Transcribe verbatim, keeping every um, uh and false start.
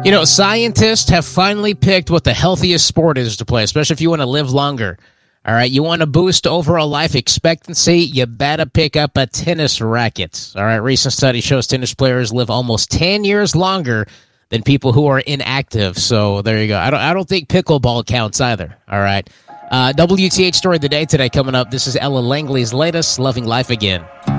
You know, scientists have finally picked what the healthiest sport is to play, especially if you want to live longer. All right, you want to boost overall life expectancy, you better pick up a tennis racket. All right, recent study shows tennis players live almost ten years longer than people who are inactive. So there you go. I don't, I don't think pickleball counts either. All right. Uh, W T H story of the day today coming up. This is Ella Langley's latest Loving Life Again.